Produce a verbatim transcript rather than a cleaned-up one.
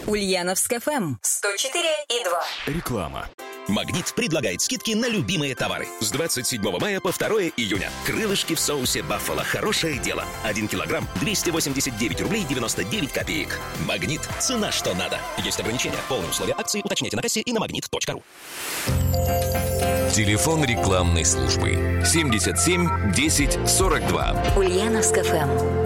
Ульяновск эф эм сто четыре и два. Реклама. «Магнит» предлагает скидки на любимые товары. С двадцать седьмого мая по второе июня. Крылышки в соусе «Баффало». Хорошее дело. Один килограмм двести восемьдесят девять рублей девяносто девять копеек. «Магнит». Цена что надо. Есть ограничения. Полные условия акции уточняйте на кассе и на магнит точка ру. Телефон рекламной службы семьдесят семь десять сорок два. Ульяновск эф эм.